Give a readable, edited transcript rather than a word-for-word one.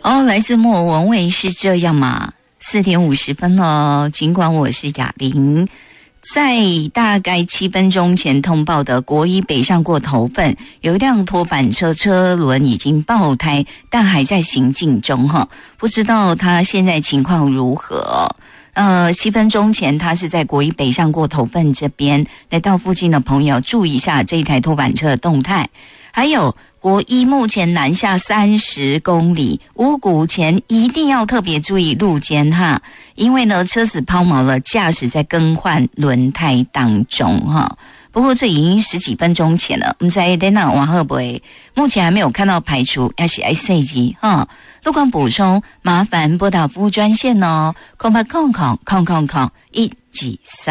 哦，来自莫文蔚是这样吗？4点50分哦。尽管我是雅玲，在大概7分钟前通报的国一北上过头份，有一辆拖板车车轮已经爆胎，但还在行进中哈，不知道它现在情况如何。7分钟前，他是在国一北上过头份这边，来到附近的朋友注意一下这一台拖板车的动态。还有国一目前南下30公里，五股前一定要特别注意路肩哈，因为呢车子抛锚了，驾驶在更换轮胎当中哈。不过这已经10几分钟前了，我们在等等往后不会，目前还没有看到排除，要是 SC 哈。路况补充，麻烦拨打服务专线哦，0800 173。